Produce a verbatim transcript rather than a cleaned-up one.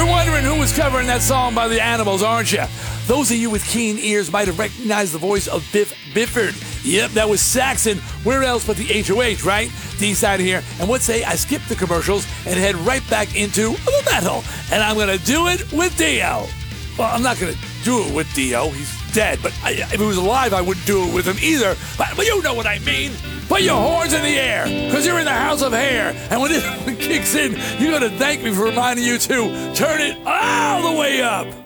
You're wondering who was covering that song by the Animals, aren't you? Those of you with keen ears might have recognized the voice of Biff Bifford. Yep, that was Saxon. Where else but the H O H, right? D-side here. And what say I skip the commercials and head right back into the metal. And I'm going to do it with Dio. Well, I'm not going to do it with Dio. He's dead. But I, if he was alive, I wouldn't do it with him either. But, but you know what I mean. Put your horns in the air, because you're in the house of hair. And when it kicks in, you're going to thank me for reminding you to turn it all the way up.